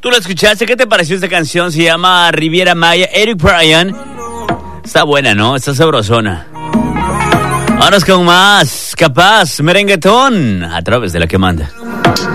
¿Tú lo escuchaste? ¿Qué te pareció esta canción? Se llama Riviera Maya, Eric Bryan. Está buena, ¿no? Está sabrosona. Vámonos con más Capaz, merenguetón, a través de La Que Manda.